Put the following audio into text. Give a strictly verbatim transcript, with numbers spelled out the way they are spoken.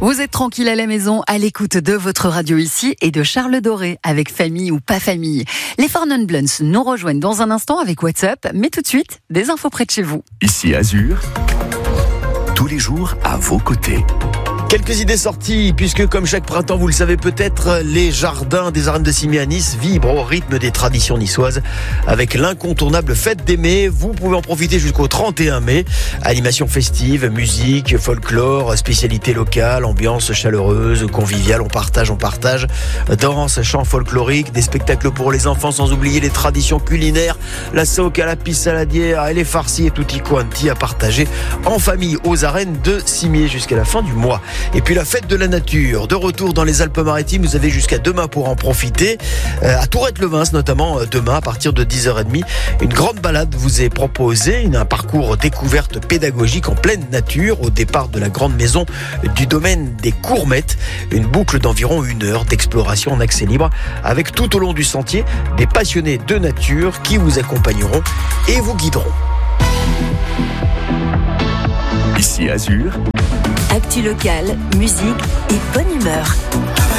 Vous êtes tranquille à la maison, à l'écoute de votre radio ici et de Charles Doré, avec famille ou pas famille. Les Four Non Blondes nous rejoignent dans un instant avec WhatsApp, mais tout de suite, des infos près de chez vous. Ici Azur, tous les jours à vos côtés. Quelques idées sorties, puisque comme chaque printemps, vous le savez peut-être, les jardins des Arènes de Cimiez à Nice vibrent au rythme des traditions niçoises avec l'incontournable fête des Mets. Vous pouvez en profiter jusqu'au trente et un mai. Animation festive, musique, folklore, spécialités locales, ambiance chaleureuse, conviviale, on partage, on partage. Danse, chants folkloriques, des spectacles pour les enfants, sans oublier les traditions culinaires, la soca, la pisse saladière et les farcis et tutti quanti à partager en famille aux Arènes de Cimiez jusqu'à la fin du mois. Et puis la fête de la nature, de retour dans les Alpes-Maritimes, vous avez jusqu'à demain pour en profiter. Euh, à Tourette-le-Vins notamment, euh, demain à partir de dix heures trente, une grande balade vous est proposée, une, un parcours découverte pédagogique en pleine nature au départ de la grande maison du domaine des Courmettes. Une boucle d'environ une heure d'exploration en accès libre avec tout au long du sentier des passionnés de nature qui vous accompagneront et vous guideront. Ici Azur. Actu locale, musique et bonne humeur.